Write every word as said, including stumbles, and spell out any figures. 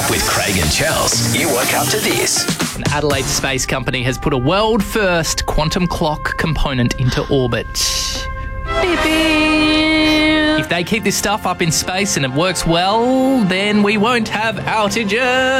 With Craig and Chels, you woke up to this. An Adelaide space company has put a world-first quantum clock component into orbit. Beep, beep. If they keep this stuff up in space and it works well, then we won't have outages.